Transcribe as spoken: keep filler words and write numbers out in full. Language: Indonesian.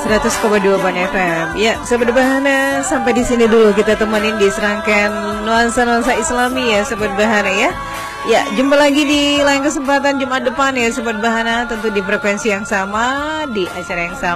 seratus koma dua Ban F M. Ya, Sobat Bahana, sampai di sini dulu kita temenin di serangkaian nuansa-nuansa Islami ya, Sobat Bahana ya. Ya, jumpa lagi di lain kesempatan Jumat depan ya, Sobat Bahana, tentu di frekuensi yang sama, di acara yang sama.